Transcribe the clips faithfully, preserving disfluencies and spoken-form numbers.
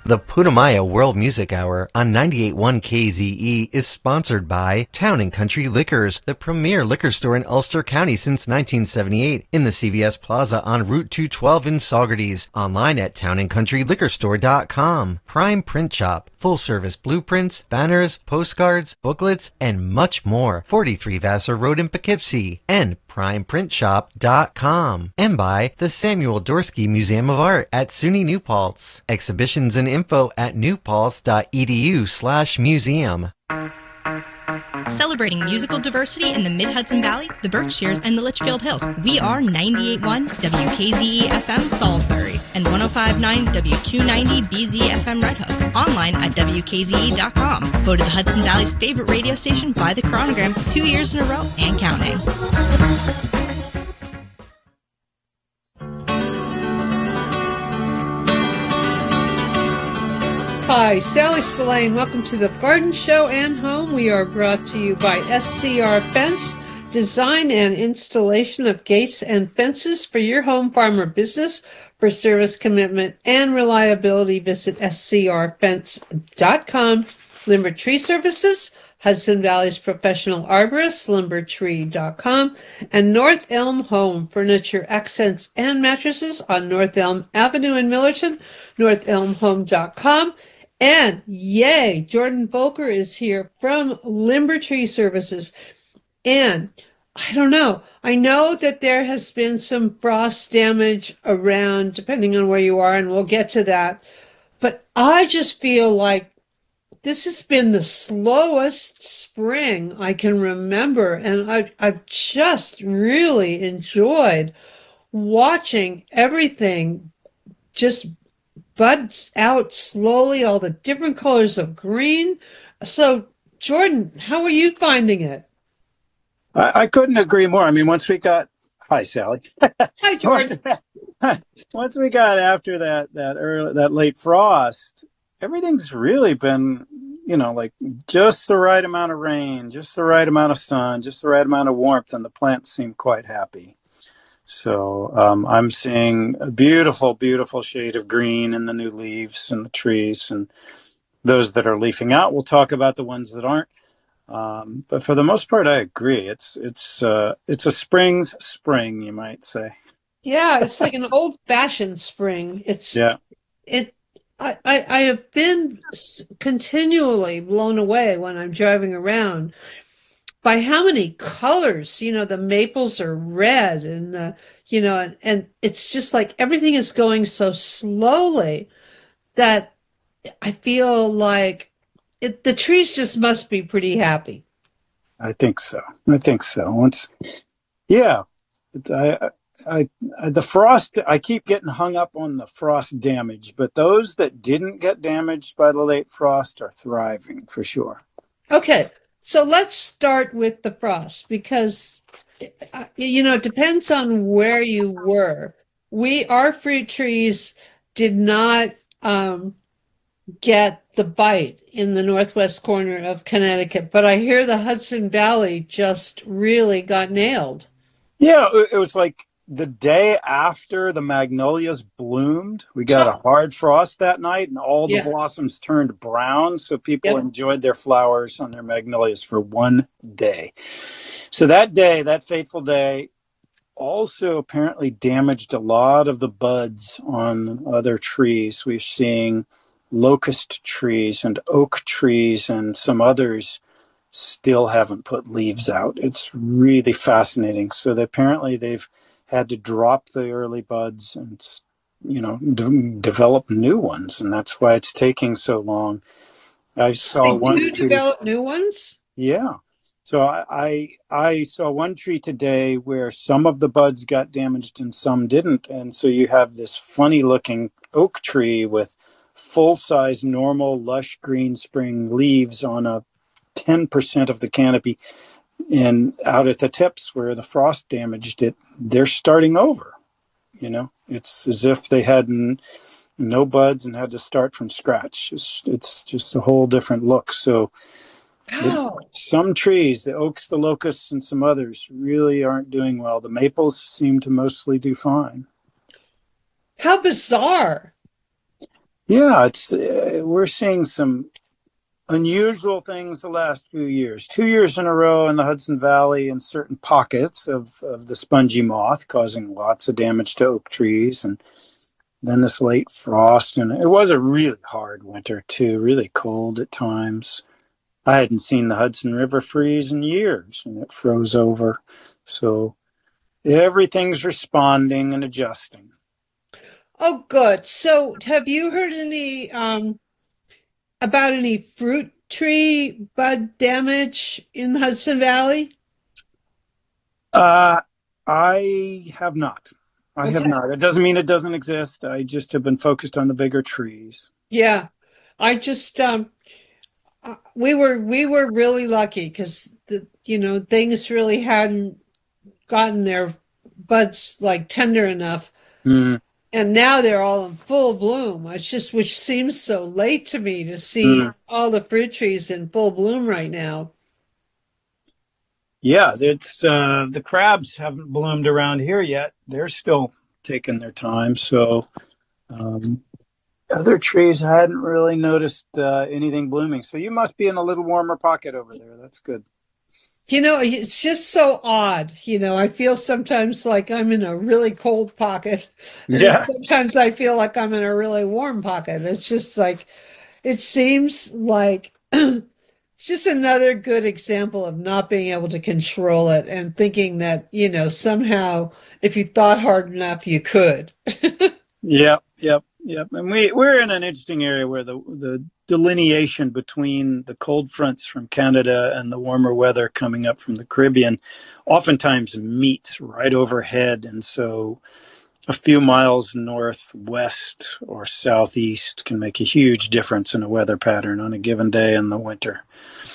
The Putumayo World Music Hour on ninety-eight point one K Z E is sponsored by Town and Country Liquors, the premier liquor store in Ulster County since nineteen seventy-eight, in the C V S Plaza on Route two twelve in Saugerties. Online at town and country liquor store dot com. Prime Print Shop, full-service blueprints, banners, postcards, booklets, and much more. forty-three Vassar Road in Poughkeepsie. And prime print shop dot com. And by the Samuel Dorsky Museum of Art at SUNY New Paltz. Exhibitions and info at newpaltz.edu slash museum. Celebrating musical diversity in the Mid-Hudson Valley, the Berkshires, and the Litchfield Hills. We are ninety-eight point one W K Z E F M Salisbury and one oh five point nine W two ninety B Z F M Red Hook. Online at W K Z E dot com. Voted the Hudson Valley's favorite radio station by the Chronogram two years in a row and counting. Hi, Sally Spillane. Welcome to the Garden Show and Home. We are brought to you by S C R Fence, design and installation of gates and fences for your home, farm, or business. For service commitment and reliability, visit S C R fence dot com. Limber Tree Services, Hudson Valley's professional arborist, limber tree dot com. And North Elm Home, furniture, accents, and mattresses on North Elm Avenue in Millerton, north elm home dot com. And yay, Jordan Volker is here from Limber Tree Services. And I don't know, I know that there has been some frost damage around, depending on where you are, and we'll get to that. But I just feel like this has been the slowest spring I can remember. And I've, I've just really enjoyed watching everything just buds out slowly, all the different colors of green. So, Jordan, how are you finding it? I, I couldn't agree more. I mean, once we got, hi, Sally. Hi, Jordan. Once we got after that that early that late frost, everything's really been, you know, like just the right amount of rain, just the right amount of sun, just the right amount of warmth, and the plants seem quite happy. So um, I'm seeing a beautiful, beautiful shade of green in the new leaves and the trees, and those that are leafing out. We'll talk about the ones that aren't. Um, but for the most part, I agree. It's it's uh, it's a spring's spring, you might say. Yeah, it's like an old-fashioned spring. It's yeah. It. I, I I have been continually blown away when I'm driving around by how many colors, you know, the maples are red and the, you know, and, and it's just like everything is going so slowly that I feel like it, the trees just must be pretty happy. I think so. I think so. Once, yeah, it's, I, I, I, the frost, I keep getting hung up on the frost damage, but those that didn't get damaged by the late frost are thriving for sure. Okay. So let's start with the frost because, you know, it depends on where you were. We, our fruit trees did not um, get the bite in the northwest corner of Connecticut, but I hear the Hudson Valley just really got nailed. Yeah, it was like the day after the magnolias bloomed, we got a hard frost that night, and all the yeah. blossoms turned brown. So people yep. enjoyed their flowers on their magnolias for one day. So that day, that fateful day, also apparently damaged a lot of the buds on other trees. We're seeing locust trees and oak trees and some others still haven't put leaves out. It's really fascinating. So they, apparently they've had to drop the early buds and, you know, d- develop new ones, and that's why it's taking so long. I saw they one do tree. develop new ones? Yeah. So I, I I saw one tree today where some of the buds got damaged and some didn't, and so you have this funny-looking oak tree with full-size, normal, lush green spring leaves on a ten percent of the canopy. And out at the tips where the frost damaged it, they're starting over. You know, it's as if they had n- no buds and had to start from scratch. It's, it's just a whole different look. So oh. some trees, the oaks, the locusts, and some others really aren't doing well. The maples seem to mostly do fine. How bizarre. Yeah, it's uh, we're seeing some unusual things the last few years. Two years in a row in the Hudson Valley in certain pockets of, of the spongy moth, causing lots of damage to oak trees. And then this late frost. And it was a really hard winter, too, really cold at times. I hadn't seen the Hudson River freeze in years, and it froze over. So everything's responding and adjusting. Oh, good. So have you heard any um, about any fruit tree bud damage in the Hudson Valley? Uh, I have not. I have Okay. not. It doesn't mean it doesn't exist. I just have been focused on the bigger trees. Yeah. I just um uh, we were we were really lucky because the you know things really hadn't gotten their buds like tender enough, Mm, and now they're all in full bloom. It's just which seems so late to me to see mm. all the fruit trees in full bloom right now. Yeah, it's uh, the crabs haven't bloomed around here yet. They're still taking their time. So um, other trees, I hadn't really noticed uh, anything blooming. So you must be in a little warmer pocket over there. That's good. You know, it's just so odd. You know, I feel sometimes like I'm in a really cold pocket, and then Yeah. sometimes I feel like I'm in a really warm pocket. It's just like, it seems like it's just another good example of not being able to control it and thinking that, you know, somehow if you thought hard enough, you could. Yep, yep, yep. And we we're in an interesting area where the the delineation between the cold fronts from Canada and the warmer weather coming up from the Caribbean oftentimes meets right overhead, and so a few miles northwest or southeast can make a huge difference in a weather pattern on a given day in the winter.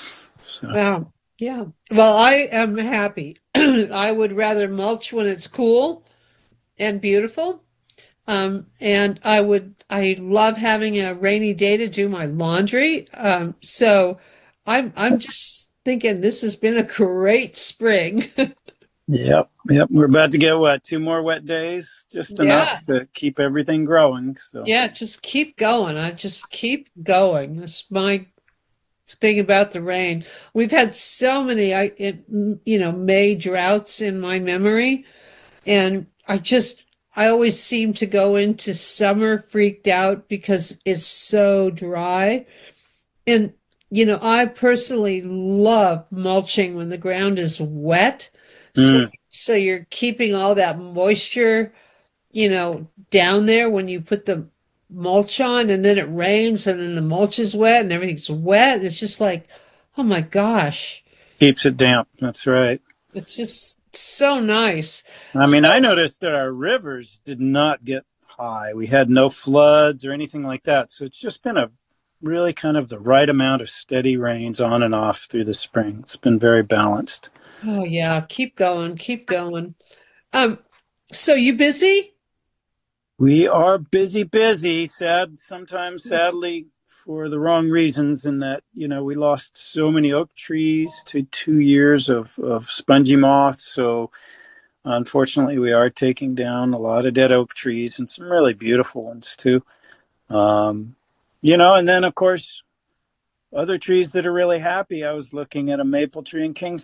So Wow. Yeah. Well, I am happy. I would rather mulch when it's cool and beautiful. Um, and I would, I love having a rainy day to do my laundry. Um, so I'm, I'm just thinking this has been a great spring. yep, yep. We're about to get what, two more wet days, just Yeah. enough to keep everything growing. So Yeah. Just keep going. I just keep going. That's my thing about the rain. We've had so many, I, it, you know, May droughts in my memory. And I just, I always seem to go into summer freaked out because it's so dry. And, you know, I personally love mulching when the ground is wet. So, mm, so you're keeping all that moisture, you know, down there when you put the mulch on and then it rains and then the mulch is wet and everything's wet. It's just like, oh my gosh, keeps it damp. That's right. it's just so nice. I So, mean, I noticed that our rivers did not get high. We had no floods or anything like that. So it's just been a really kind of the right amount of steady rains on and off through the spring. It's been very balanced. oh yeah, keep going, keep going. Um, so you busy? We are busy, busy, sad, sometimes sadly for the wrong reasons, in that, you know, we lost so many oak trees to two years of, of spongy moth. So unfortunately, we are taking down a lot of dead oak trees and some really beautiful ones too. Um, you know, and then of course, other trees that are really happy. I was looking at a maple tree in King